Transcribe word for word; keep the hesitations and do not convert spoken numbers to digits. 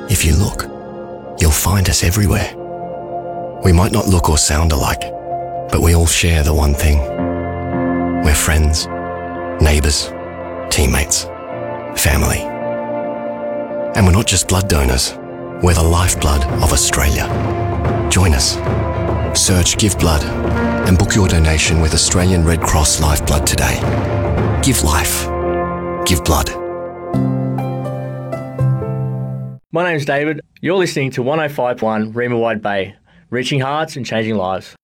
If you look, you'll find us everywhere. We might not look or sound alike, but we all share the one thing. We're friends, neighbours, teammates, family. And we're not just blood donors, we're the lifeblood of Australia. Join us. Search Give Blood and book your donation with Australian Red Cross Lifeblood today. Give life. Give blood. My name's David. You're listening to one oh five point one Reema Wide Bay, reaching hearts and changing lives.